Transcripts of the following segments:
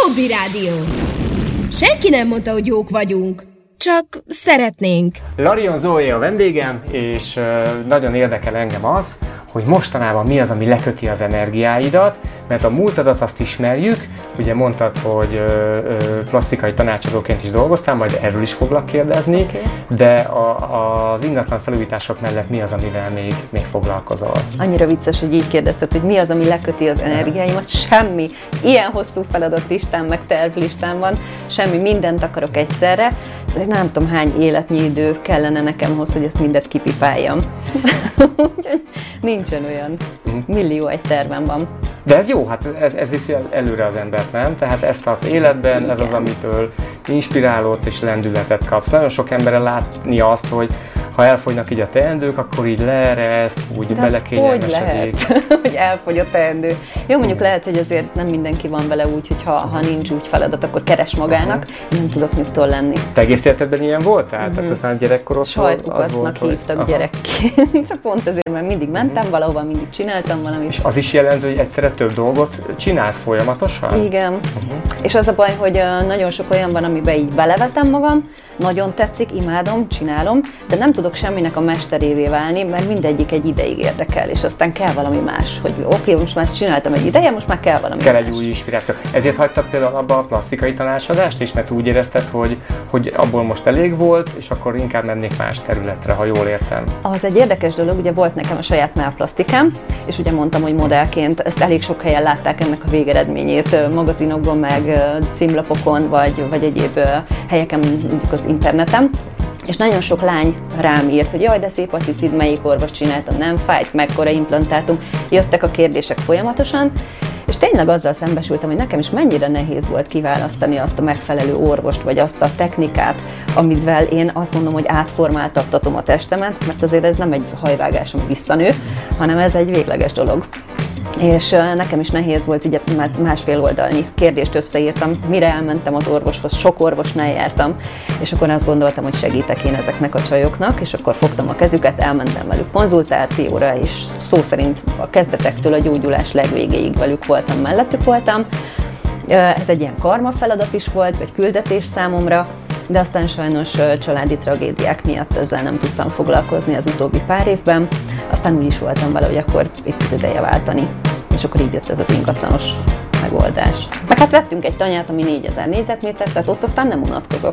Zombi Rádió. Senki nem mondta, hogy jók vagyunk. Csak szeretnénk. Larion Zoe a vendégem, és nagyon érdekel engem az, hogy mostanában mi az, ami leköti az energiáidat, mert a múltadat azt ismerjük, ugye mondtad, hogy plastikai tanácsadóként is dolgoztál, majd erről is foglak kérdezni, okay. De az ingatlan felújítások mellett mi az, amivel még foglalkozol? Annyira vicces, hogy így kérdezted, hogy mi az, ami leköti az energiáimat, semmi. Ilyen hosszú feladatlistám, meg tervlistám van, semmi, mindent akarok egyszerre, de nem tudom hány életnyi idő kellene nekem hozzá, hogy ezt mindet kipipáljam. Nincsen olyan. Millió egy tervem van. De ez jó, hát ez viszi előre az embert, nem? Tehát ezt tart életben, igen. Ez az, amitől inspirálódsz és lendületet kapsz. Nagyon sok emberrel látni azt, hogy ha elfogynak így a teendők, akkor így leereszt, úgy belekényelmesedik. Hogy elfogy a teendő. Jó, mondjuk lehet, hogy azért nem mindenki van vele úgy, hogy ha nincs úgy feladat, akkor keres magának. Nem tudok nyugtól lenni. Te egész életedben ilyen voltál? Tehát ez már gyerekkorodtól sajtkukacnak hívtak gyerekként. Pont ezért, mert mindig mentem valahova, mindig csináltam valamit. És az is jellemző, hogy egyszerre több dolgot csinálsz folyamatosan? Igen. És az a baj, hogy nagyon sok olyan van, amiben így belevetem magam, nagyon tetszik, imádom, csinálom, de nem tudok semminek a mesterévé válni, mert mindegyik egy ideig érdekel, és aztán kell valami más, hogy oké, most már ezt csináltam egy ideje, most már kell valami kell más. Egy új inspiráció. Ezért hagytad például abba a plastikai tanácsadást is, mert úgy érezted, hogy abból most elég volt, és akkor inkább mennék más területre, ha jól értem. Az egy érdekes dolog, ugye volt nekem a saját mellplasztikám, és ugye mondtam, hogy modellként ezt elég sok helyen látták ennek a végeredményét, magazinokban, meg címlapokon, vagy egyéb helyeken, mondjuk az interneten. És nagyon sok lány rám írt, hogy jaj, de szép a cicid, melyik orvos csináltam, nem fájt, mekkora implantátum. Jöttek a kérdések folyamatosan, és tényleg azzal szembesültem, hogy nekem is mennyire nehéz volt kiválasztani azt a megfelelő orvost, vagy azt a technikát, amivel én azt mondom, hogy átformáltattatom a testemet, mert azért ez nem egy hajvágás, ami visszanő, hanem ez egy végleges dolog. És nekem is nehéz volt, ugye már másfél oldalnyi kérdést összeírtam, mire elmentem az orvoshoz, sok orvosnál jártam, és akkor azt gondoltam, hogy segítek én ezeknek a csajoknak, és akkor fogtam a kezüket, elmentem velük konzultációra, és szó szerint a kezdetektől a gyógyulás legvégéig velük voltam, mellettük voltam. Ez egy ilyen karma feladat is volt, vagy küldetés számomra, de aztán sajnos családi tragédiák miatt ezzel nem tudtam foglalkozni az utóbbi pár évben. Aztán úgy is voltam vele, hogy akkor itt az ideje váltani. És akkor így jött ez az ingatlanos megoldás. Meg hát vettünk egy tanyát, ami 4000 négyzetméter, tehát ott aztán nem unatkozok.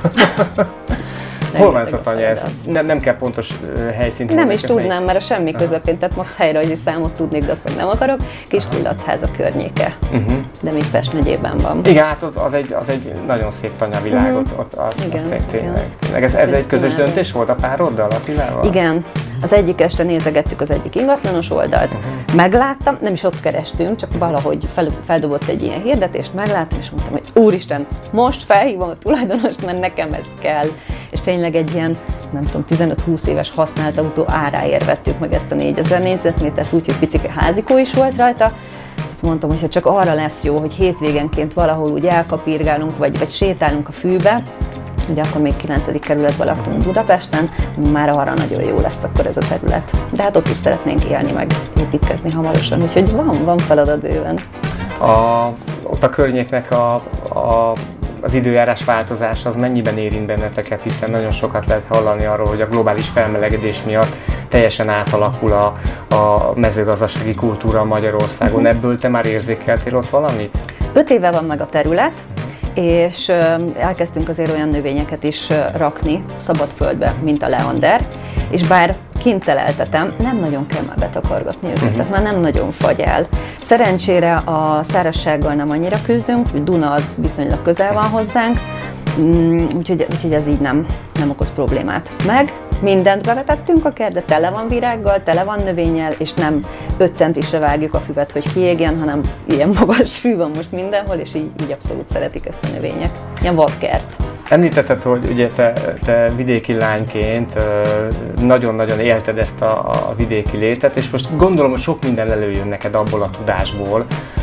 Hol van ez a tanya? Nem kell pontos helyszínt. Nem is tudnám, mert a semmi közepén, tehát max helyrajzi számot tudnék, de azt meg nem akarok. Kiskullacháza környéke, de még Pest megyében van. Igen, hát az egy nagyon szép tanyavilág, az tényleg. Ez egy közös döntés volt a pároddal, Attilával? Igen. Az egyik este nézegettük az egyik ingatlanos oldalt, megláttam, nem is ott kerestünk, csak valahogy feldobott egy ilyen hirdetést, megláttam, és mondtam, hogy úristen, most felhívom a tulajdonost, mert nekem ez kell. És tényleg egy ilyen, nem tudom, 15-20 éves használt autó áráért vettük meg ezt a 4000 négyzetmétert, úgyhogy picike házikó is volt rajta. Mondtam, hogy ha csak arra lesz jó, hogy hétvégenként valahol úgy elkapírgálunk, vagy sétálunk a fűbe, ugye akkor még 9. kerületben laktunk Budapesten, már arra nagyon jó lesz akkor ez a terület. De hát ott is szeretnénk élni, meg építkezni hamarosan, úgyhogy van feladat bőven. Ott a környéknek az időjárás változása az mennyiben érint benneteket, hiszen nagyon sokat lehet hallani arról, hogy a globális felmelegedés miatt teljesen átalakul a mezőgazdasági kultúra Magyarországon. Ebből te már érzékeltél ott valamit? 5 éve van meg a terület, és elkezdtünk azért olyan növényeket is rakni szabadföldbe, mint a leander, és bár kint teleltetem, nem nagyon kell már betakargatni őket, tehát már nem nagyon fagy el. Szerencsére a szárazsággal nem annyira küzdünk, Duna az viszonylag közel van hozzánk, úgyhogy ez így nem okoz problémát. Meg mindent bevetettünk a kertbe, tele van virággal, tele van növényel, és nem 5 centisre vágjuk a füvet, hogy kiégjen, hanem ilyen magas fű van most mindenhol, és így abszolút szeretik ezt a növények. Ilyen vadkert. Említetted, hogy ugye te vidéki lányként nagyon-nagyon élted ezt a vidéki létet, és most gondolom, hogy sok minden előjön neked abból a tudásból,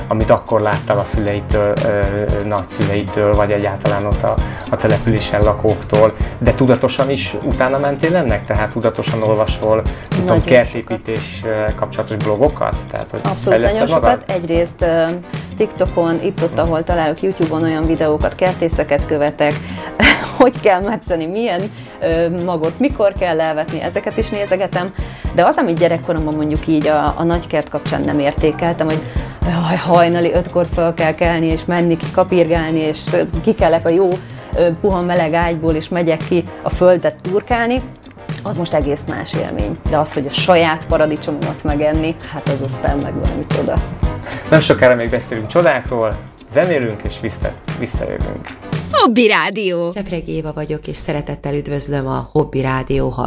amit akkor láttál a szüleitől, nagyszüleitől, vagy egyáltalán ott a településen lakóktól, de tudatosan is utána mentél ennek? Tehát tudatosan olvasol, tudom, kertépítés kapcsolatos blogokat? Tehát, hogy abszolút, nagyon sokat. Egyrészt TikTokon, itt-ott, ahol találok, YouTube-on olyan videókat, kertészeket követek, hogy kell metszeni, milyen magot, mikor kell elvetni, ezeket is nézegetem. De az, amit gyerekkoromban mondjuk így a nagykert kapcsán nem értékeltem, hogy hajnali 5-kor fel kell kelni, és menni ki kapirgálni, és kikelek a jó puha meleg ágyból, és megyek ki a földet turkálni, az most egész más élmény. De az, hogy a saját paradicsomomat megenni, hát az aztán meg valami csoda. Nem sokára még beszélünk csodákról, zenélünk és visszajövünk. Hobby Rádió! Csepregi Éva vagyok, és szeretettel üdvözlöm a Hobby Rádió hallgatóit.